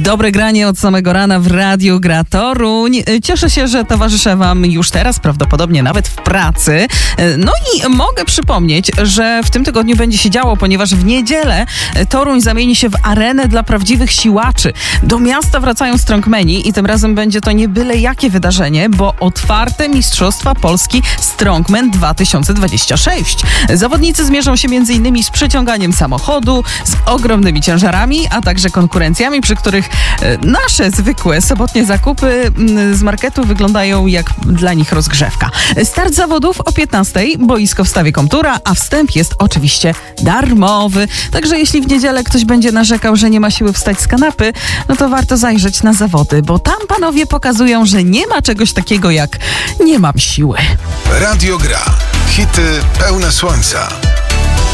Dobre granie od samego rana w Radiu Gra Toruń. Cieszę się, że towarzyszę wam już teraz, prawdopodobnie nawet w pracy. No i mogę przypomnieć, że w tym tygodniu będzie się działo, ponieważ w niedzielę Toruń zamieni się w arenę dla prawdziwych siłaczy. Do miasta wracają strongmeni i tym razem będzie to nie byle jakie wydarzenie, bo otwarte Mistrzostwa Polski Strongman 2026. Zawodnicy zmierzą się m.in. z przeciąganiem samochodu, z ogromnymi ciężarami, a także konkurencjami, przy których nasze zwykłe sobotnie zakupy z marketu wyglądają jak dla nich rozgrzewka. Start zawodów o 15:00, boisko w Stawie Komtura, a wstęp jest oczywiście darmowy. Także jeśli w niedzielę ktoś będzie narzekał, że nie ma siły wstać z kanapy, no to warto zajrzeć na zawody, bo tam panowie pokazują, że nie ma czegoś takiego jak nie mam siły. Radio Gra. Hity pełne słońca.